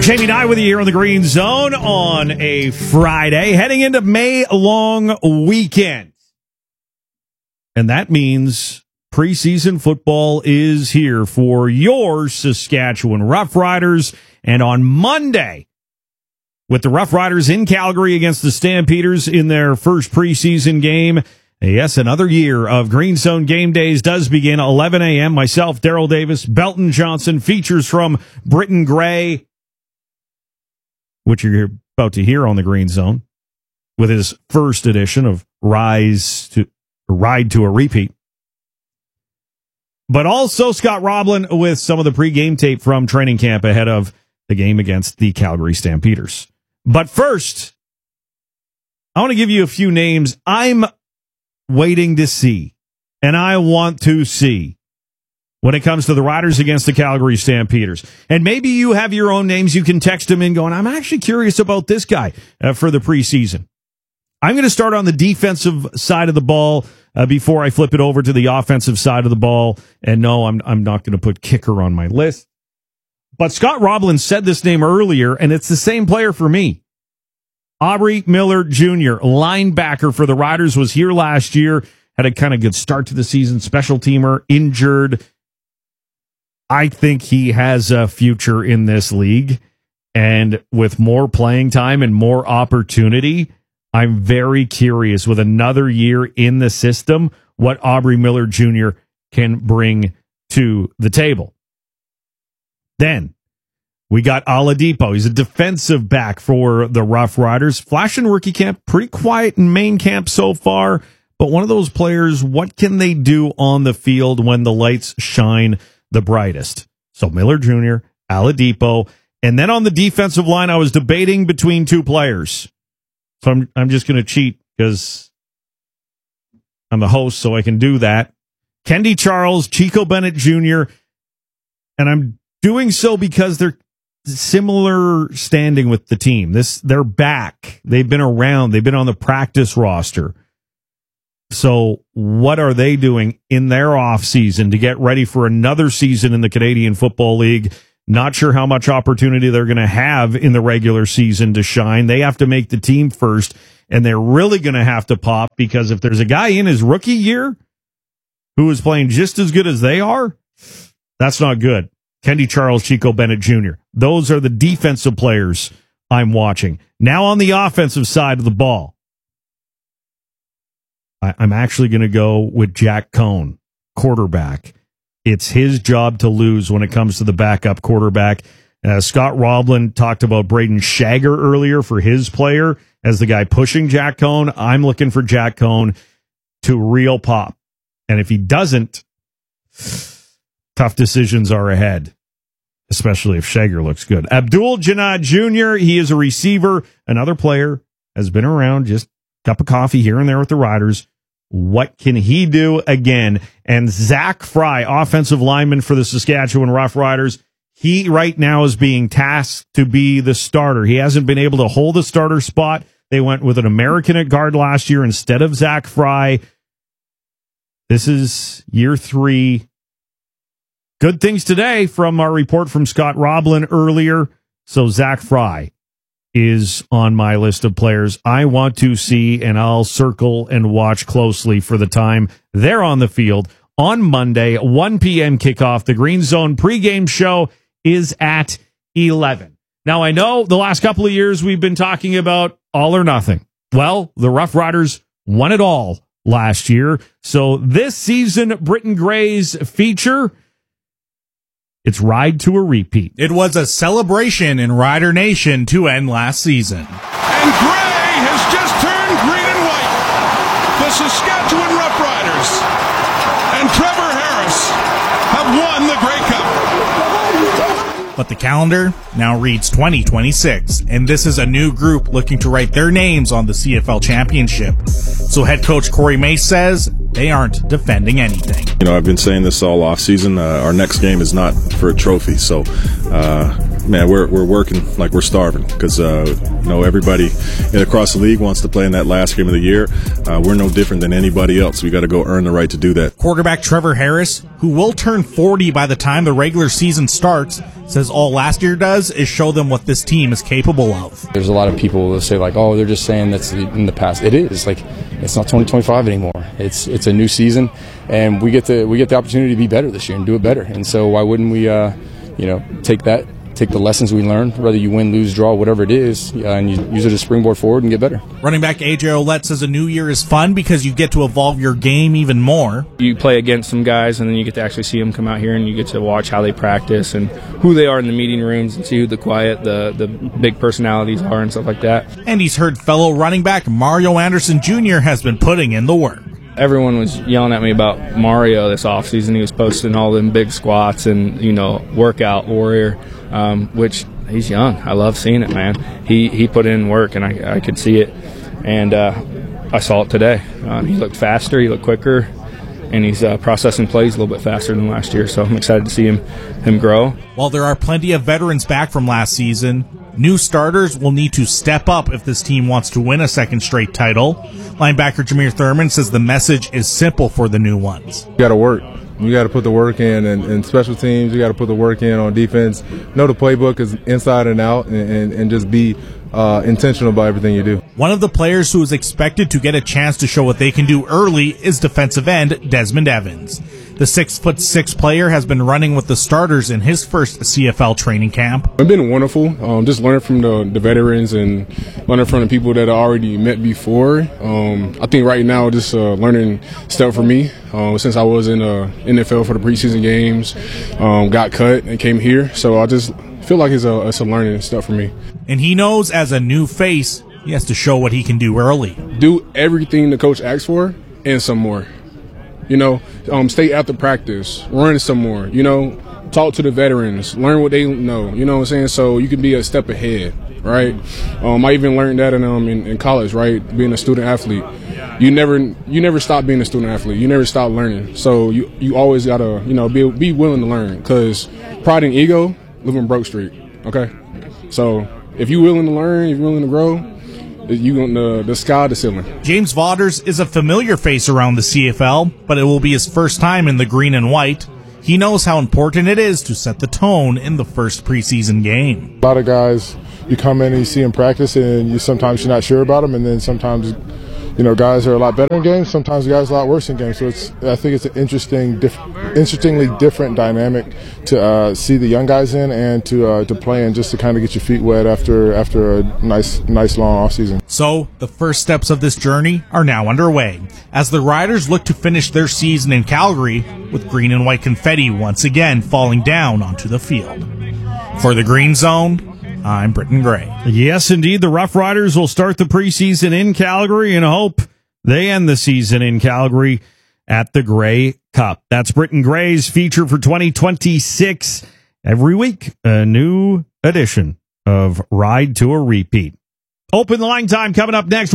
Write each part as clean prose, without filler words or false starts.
Jamie Nye with you here on the Green Zone on a Friday, heading into May long weekend. And that means preseason football is here for your Saskatchewan Roughriders. And on Monday, with the Roughriders in Calgary against the Stampeders in their first preseason game, yes, another year of Green Zone game days does begin 11 a.m. Myself, Daryl Davis, Belton Johnson, features from Britton Gray, which you're about to hear on the Green Zone, with his first edition of Ride to a Repeat. But also Scott Roblin with some of the pregame tape from training camp ahead of the game against the Calgary Stampeders. But first, I want to give you a few names I'm waiting to see, and I want to see when it comes to the Riders against the Calgary Stampeders. And maybe you have your own names. You can text them in going, I'm actually curious about this guy for the preseason. I'm going to start on the defensive side of the ball before I flip it over to the offensive side of the ball. And no, I'm not going to put kicker on my list. But Scott Roblin said this name earlier, and it's the same player for me. Aubrey Miller Jr., linebacker for the Riders, was here last year, had a kind of good start to the season, special teamer, injured. I think he has a future in this league, and with more playing time and more opportunity, I'm very curious with another year in the system what Aubrey Miller Jr. can bring to the table. Then we got Oladipo. He's a defensive back for the Rough Riders. Flash in rookie camp, pretty quiet in main camp so far, but one of those players, what can they do on the field when the lights shine the brightest? So Miller Jr., Oladipo, and then on the defensive line, I was debating between two players. So I'm just going to cheat because I'm the host, so I can do that. Kendi Charles, Chico Bennett Jr., and I'm doing so because they're similar standing with the team. They're back. They've been around. They've been on the practice roster. So what are they doing in their offseason to get ready for another season in the Canadian Football League? Not sure how much opportunity they're going to have in the regular season to shine. They have to make the team first, and they're really going to have to pop, because if there's a guy in his rookie year who is playing just as good as they are, that's not good. Kendi Charles, Chico Bennett Jr. Those are the defensive players I'm watching. Now on the offensive side of the ball, I'm actually going to go with Jack Cohn, quarterback. It's his job to lose when it comes to the backup quarterback. Scott Roblin talked about Braden Shager earlier for his player as the guy pushing Jack Cohn. I'm looking for Jack Cohn to real pop. And if he doesn't, tough decisions are ahead, especially if Shager looks good. Abdul Jannah Jr., he is a receiver. Another player has been around, just a cup of coffee here and there with the Riders. What can he do again? And Zach Fry, offensive lineman for the Saskatchewan Roughriders, he right now is being tasked to be the starter. He hasn't been able to hold the starter spot. They went with an American at guard last year instead of Zach Fry. This is year 3. Good things today from our report from Scott Roblin earlier. So Zach Fry is on my list of players I want to see, and I'll circle and watch closely for the time they're on the field on Monday, 1 p.m. kickoff. The Green Zone pregame show is at 11. Now, I know the last couple of years we've been talking about all or nothing. Well, the Rough Riders won it all last year. So this season, Britton Gray's feature, it's Ride to a Repeat. It was a celebration in Rider Nation to end last season. And Gray has just turned green and white. The Saskatchewan Roughriders and Trevor Harris have won the Grey Cup. But the calendar now reads 2026, and this is a new group looking to write their names on the CFL championship. So head coach Corey Mace says they aren't defending anything. You know, I've been saying this all off season. Our next game is not for a trophy, so man, we're working like we're starving because, everybody across the league wants to play in that last game of the year. We're no different than anybody else. We got to go earn the right to do that. Quarterback Trevor Harris, who will turn 40 by the time the regular season starts, says all last year does is show them what this team is capable of. There's a lot of people that say, like, oh, they're just saying that's in the past. It is. Like, it's not 2025 anymore. It's a new season, and we get the opportunity to be better this year and do it better. And so why wouldn't we, take the lessons we learned, whether you win, lose, draw, whatever it is, and you use it as springboard forward and get better. Running back A.J. Ouellette says a new year is fun because you get to evolve your game even more. You play against some guys, and then you get to actually see them come out here, and you get to watch how they practice and who they are in the meeting rooms and see who the quiet, the big personalities are and stuff like that. And he's heard fellow running back Mario Anderson Jr. has been putting in the work. Everyone was yelling at me about Mario this offseason. He was posting all them big squats and, workout warrior, which he's young. I love seeing it, man. He put in work, and I could see it. And I saw it today. He looked faster. He looked quicker. And he's processing plays a little bit faster than last year. So I'm excited to see him grow. While there are plenty of veterans back from last season, new starters will need to step up if this team wants to win a second straight title. Linebacker Jameer Thurman says the message is simple for the new ones. You got to work. You got to put the work in, and special teams, you got to put the work in on defense. Know the playbook is inside and out, and just be intentional about everything you do. One of the players who is expected to get a chance to show what they can do early is defensive end Desmond Evans. The 6'6" player has been running with the starters in his first CFL training camp. It's been wonderful, just learning from the veterans and learning from the people that I already met before. I think right now just learning step for me since I was in NFL for the preseason games, got cut and came here. So I just feel like it's a learning step for me. And he knows as a new face, he has to show what he can do early. Do everything the coach asks for and some more. Stay after practice, run some more, talk to the veterans, learn what they know, you know what I'm saying? So you can be a step ahead, right? I even learned that in college, right? Being a student athlete. You never stop being a student athlete. You never stop learning. So you always got to, be willing to learn, because pride and ego live on Broke Street, okay? So if you're willing to learn, if you're willing to grow, the sky the ceiling. James Vaughters is a familiar face around the CFL, but it will be his first time in the green and white. He knows how important it is to set the tone in the first preseason game. A lot of guys, you come in and you see them practice, and sometimes you're not sure about them, and then sometimes guys are a lot better in games. Sometimes guys are a lot worse in games. So I think it's an interestingly different dynamic to see the young guys in, and to play in, just to kind of get your feet wet after a nice long off season. So the first steps of this journey are now underway as the Riders look to finish their season in Calgary with green and white confetti once again falling down onto the field. For the Green Zone, I'm Britton Gray. Yes, indeed. The Rough Riders will start the preseason in Calgary and hope they end the season in Calgary at the Grey Cup. That's Britton Gray's feature for 2026. Every week, a new edition of Ride to a Repeat. Open line time coming up next.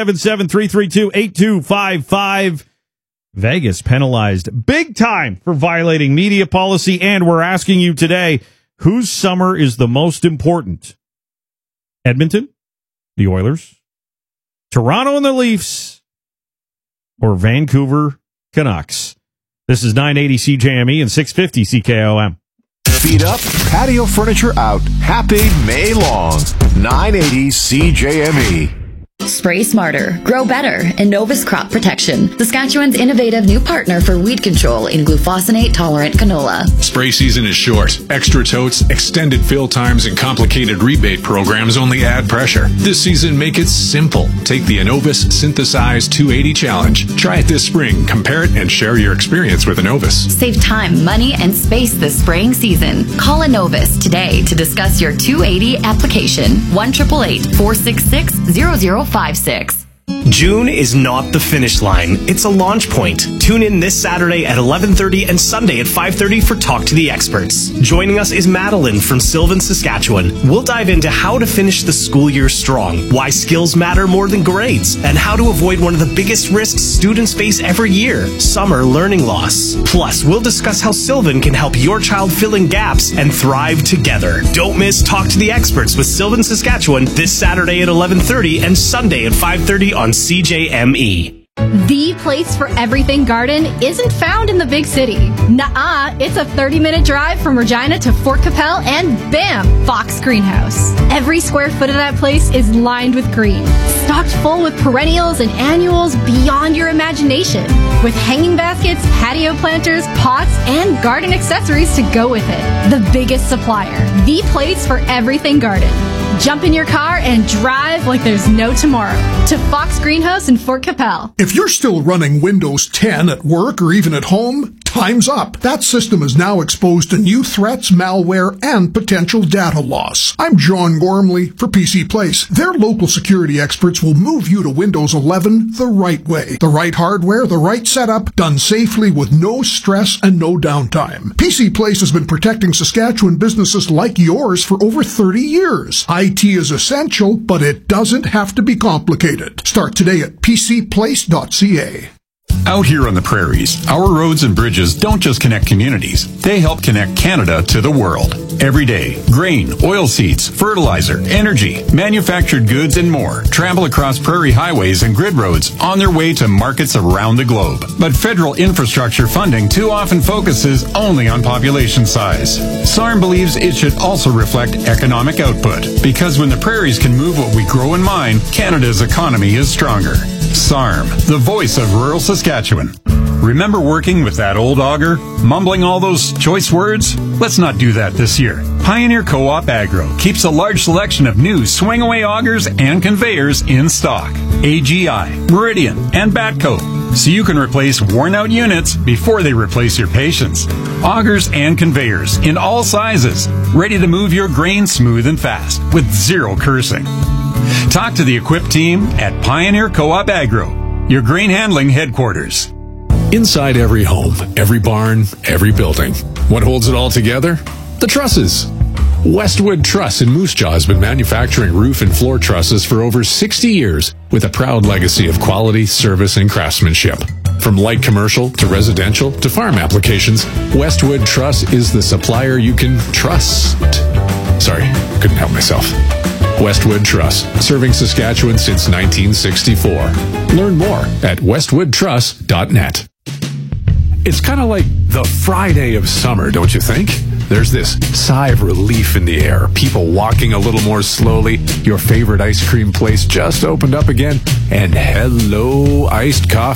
1-877-332-8255. Vegas penalized big time for violating media policy, and we're asking you today, whose summer is the most important? Edmonton, the Oilers, Toronto and the Leafs, or Vancouver Canucks? This is 980 CJME and 650 CKOM. Feet up, patio furniture out. Happy May long. 980 CJME. Spray smarter, grow better, Innovus Crop Protection, Saskatchewan's innovative new partner for weed control in glufosinate-tolerant canola. Spray season is short. Extra totes, extended fill times, and complicated rebate programs only add pressure. This season, make it simple. Take the Innovus Synthesize 280 Challenge. Try it this spring, compare it, and share your experience with Innovus. Save time, money, and space this spraying season. Call Innovus today to discuss your 280 application. 1-888-466-0056. June is not the finish line, it's a launch point. Tune in this Saturday at 11:30 and Sunday at 5:30 for Talk to the Experts. Joining us is Madeline from Sylvan, Saskatchewan. We'll dive into how to finish the school year strong, why skills matter more than grades, and how to avoid one of the biggest risks students face every year, summer learning loss. Plus, we'll discuss how Sylvan can help your child fill in gaps and thrive together. Don't miss Talk to the Experts with Sylvan, Saskatchewan this Saturday at 11:30 and Sunday at 5:30 on CJME. The place for everything garden isn't found in the big city. Nuh-uh, it's a 30-minute drive from Regina to Fort Capel and bam, Fox Greenhouse. Every square foot of that place is lined with green, stocked full with perennials and annuals beyond your imagination, with hanging baskets, patio planters, pots, and garden accessories to go with it. The biggest supplier, the place for everything garden. Jump in your car and drive like there's no tomorrow to Fox Greenhouse in Fort Capel. If you're still running Windows 10 at work or even at home, time's up. That system is now exposed to new threats, malware, and potential data loss. I'm John Gormley for PC Place. Their local security experts will move you to Windows 11 the right way. The right hardware, the right setup, done safely with no stress and no downtime. PC Place has been protecting Saskatchewan businesses like yours for over 30 years. IT is essential, but it doesn't have to be complicated. Start today at pcplace.ca. Out here on the prairies, our roads and bridges don't just connect communities, they help connect Canada to the world. Every day, grain, oilseeds, fertilizer, energy, manufactured goods, and more travel across prairie highways and grid roads on their way to markets around the globe. But federal infrastructure funding too often focuses only on population size. SARM believes it should also reflect economic output, because when the prairies can move what we grow and mine, Canada's economy is stronger. SARM, the voice of rural Saskatchewan. Remember working with that old auger? Mumbling all those choice words? Let's not do that this year. Pioneer Co-op Agro keeps a large selection of new swing-away augers and conveyors in stock. AGI, Meridian, and Batco. So you can replace worn-out units before they replace your patience. Augers and conveyors in all sizes, ready to move your grain smooth and fast with zero cursing. Talk to the equipped team at Pioneer Co-op Agro, your grain handling headquarters. Inside every home, every barn, every building, what holds it all together? The trusses. Westwood Truss in Moose Jaw has been manufacturing roof and floor trusses for over 60 years with a proud legacy of quality, service, and craftsmanship. From light commercial to residential to farm applications, Westwood Truss is the supplier you can trust. Sorry, couldn't help myself. Westwood Truss, serving Saskatchewan since 1964. Learn more at westwoodtruss.net. It's kind of like the Friday of summer, don't you think? There's this sigh of relief in the air, people walking a little more slowly, your favorite ice cream place just opened up again, and hello, iced coffee.